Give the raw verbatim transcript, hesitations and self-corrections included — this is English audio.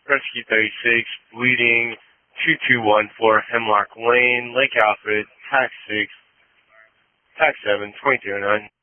Rescue thirty-six, bleeding, two two one four Hemlock Lane, Lake Alfred, tax six, tax seven, twenty oh nine.